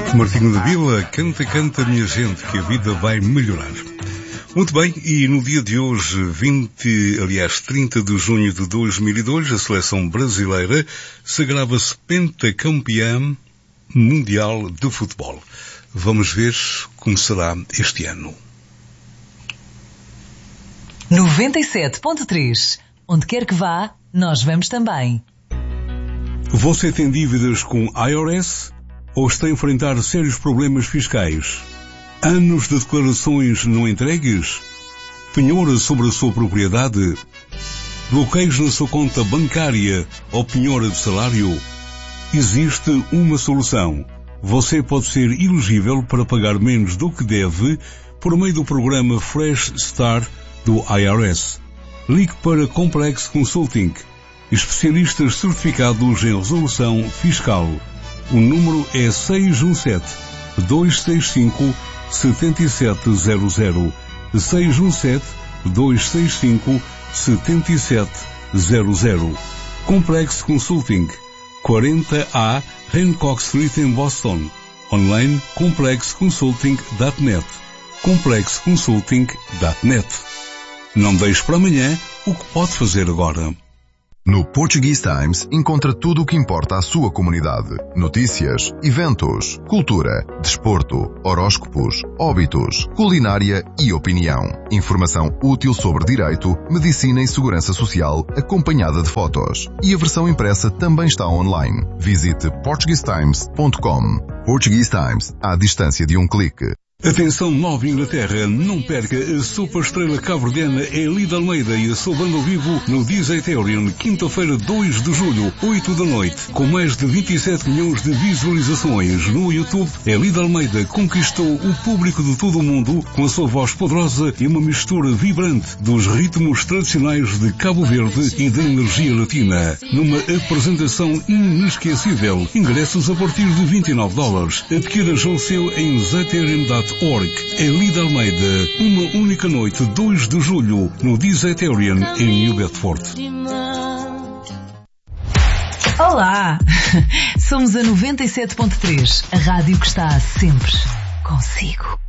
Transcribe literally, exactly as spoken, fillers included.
Martinho da Vila, canta, canta, minha gente, que a vida vai melhorar. Muito bem, e no dia de hoje, vinte, aliás, trinta de junho de dois mil e dois, a seleção brasileira sagrava-se pentacampeã mundial de futebol. Vamos ver como será este ano. noventa e sete ponto três. Onde quer que vá, nós vamos também. Você tem dívidas com I R S ou está a enfrentar sérios problemas fiscais? Anos de declarações não entregues? Penhora sobre a sua propriedade? Bloqueios na sua conta bancária ou penhora de salário? Existe uma solução. Você pode ser elegível para pagar menos do que deve por meio do programa Fresh Start do I R S. Ligue para Complex Consulting, especialistas certificados em resolução fiscal. O número é seis um sete, dois seis cinco, sete sete zero zero. seis um sete, dois seis cinco, sete sete zero zero. Complex Consulting, quarenta A Hancock Street em Boston. Online complex consulting ponto net. complex consulting ponto net. Não deixe para amanhã o que pode fazer agora. No Portuguese Times encontra tudo o que importa à sua comunidade. Notícias, eventos, cultura, desporto, horóscopos, óbitos, culinária e opinião. Informação útil sobre direito, medicina e segurança social, acompanhada de fotos. E a versão impressa também está online. Visite portuguese times ponto com. Portuguese Times, à distância de um clique. Atenção Nova Inglaterra, não perca a super estrela cabo-verdiana Elida Almeida e a sua banda ao vivo no Disaterium, quinta-feira dois de julho, oito da noite, com mais de vinte e sete milhões de visualizações no YouTube. Elida Almeida conquistou o público de todo o mundo com a sua voz poderosa e uma mistura vibrante dos ritmos tradicionais de Cabo Verde e da energia latina, numa apresentação inesquecível. Ingressos a partir de vinte e nove dólares. Adquira já o seu em Zaterium ponto org. Elida Almeida, uma única noite, dois de julho, no Disaterium em New Bedford. Olá! Somos a noventa e sete ponto três, a rádio que está sempre consigo.